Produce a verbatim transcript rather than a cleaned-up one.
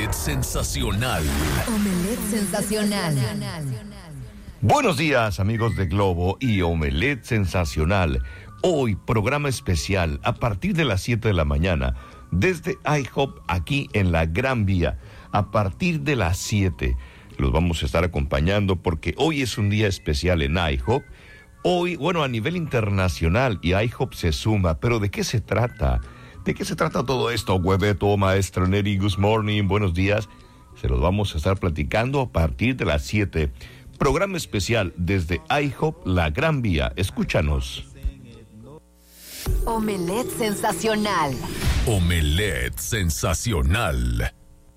Omelette sensacional. Omelette sensacional. Buenos días, amigos de Globo y Omelette sensacional. Hoy, programa especial a partir de las siete de la mañana, desde IHOP, aquí en la Gran Vía. A partir de las siete los vamos a estar acompañando porque hoy es un día especial en IHOP. Hoy, bueno, a nivel internacional, y IHOP se suma, pero ¿de qué se trata? ¿De qué se trata todo esto? Hueveto, maestro Neri, good morning, buenos días. Se los vamos a estar platicando a partir de las siete. Programa especial desde IHOP, la Gran Vía. Escúchanos. Omelette sensacional. Omelette sensacional.